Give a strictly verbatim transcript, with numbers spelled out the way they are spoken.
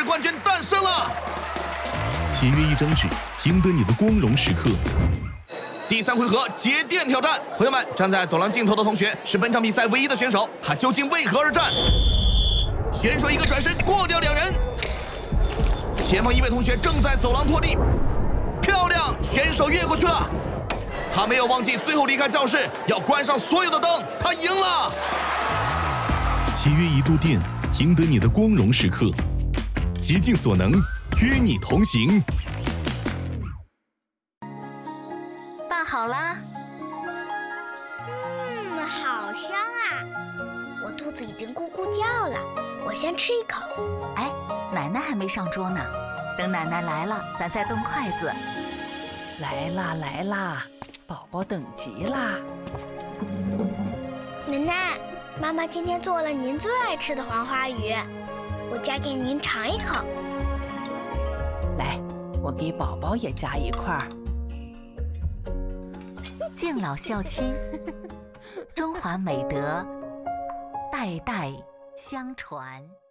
冠军诞生了。 签约一张纸，赢得你的光荣时刻。 第三回合节电挑战，朋友们，站在走廊尽头的同学是本场比赛唯一的选手，他究竟为何而战？选手一个转身过掉两人，前方一位同学正在走廊拖地，漂亮，选手越过去了。他没有忘记最后离开教室要关上所有的灯，他赢了。 签约一度电，赢得你的光荣时刻。竭尽所能，与你同行。 拌好啦。 嗯，好香啊！我肚子已经咕咕叫了，我先吃一口。 哎，奶奶还没上桌呢，等奶奶来了，咱再动筷子。 来啦来啦，宝宝等急啦！ 奶奶，妈妈今天做了您最爱吃的黄花鱼，我夹给您尝一口。 来，我给宝宝也夹一块儿。 敬老孝亲，中华美德代代相传。